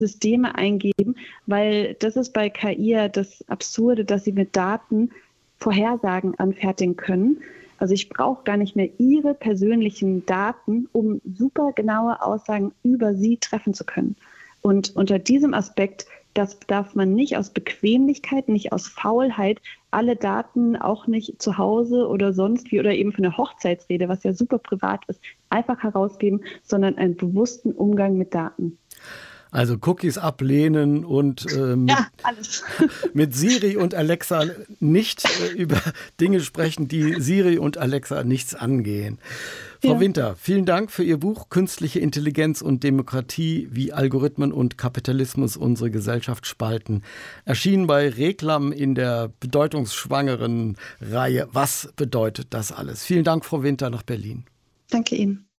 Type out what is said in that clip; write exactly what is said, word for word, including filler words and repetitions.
Systeme eingeben, weil das ist bei K I ja das Absurde, dass sie mit Daten Vorhersagen anfertigen können. Also ich brauche gar nicht mehr Ihre persönlichen Daten, um super genaue Aussagen über Sie treffen zu können. Und unter diesem Aspekt, das darf man nicht aus Bequemlichkeit, nicht aus Faulheit, alle Daten auch nicht zu Hause oder sonst wie oder eben für eine Hochzeitsrede, was ja super privat ist, einfach herausgeben, sondern einen bewussten Umgang mit Daten. Also Cookies ablehnen und äh, mit, ja, alles. mit Siri und Alexa nicht äh, über Dinge sprechen, die Siri und Alexa nichts angehen. Frau ja. Winter, vielen Dank für Ihr Buch Künstliche Intelligenz und Demokratie, wie Algorithmen und Kapitalismus unsere Gesellschaft spalten. Erschienen bei Reklam in der bedeutungsschwangeren Reihe Was bedeutet das alles? Vielen Dank, Frau Winter, nach Berlin. Danke Ihnen.